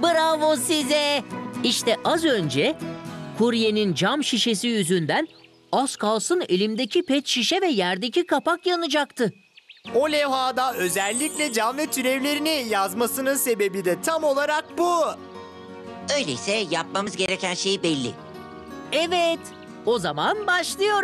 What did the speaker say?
Bravo size. İşte az önce kuryenin cam şişesi yüzünden az kalsın elimdeki pet şişe ve yerdeki kapak yanacaktı. O levhada özellikle cam ve türevlerini yazmasının sebebi de tam olarak bu. Öyleyse yapmamız gereken şey belli. Evet, o zaman başlıyoruz.